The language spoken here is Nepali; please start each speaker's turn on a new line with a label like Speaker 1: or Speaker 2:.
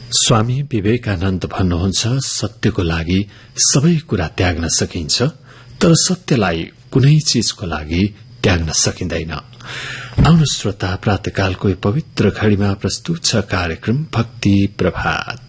Speaker 1: स्वामी विवेकानन्द भन्नुहुन्छ, सत्यको लागि सबै कुरा त्याग्न सकिन्छ, तर सत्यलाई कुनै चीजको लागि त्याग्न सकिँदैन। आउनु श्रोता, प्रातःकालको पवित्र घड़ीमा प्रस्तुत छ कार्यक्रम भक्ति प्रभात।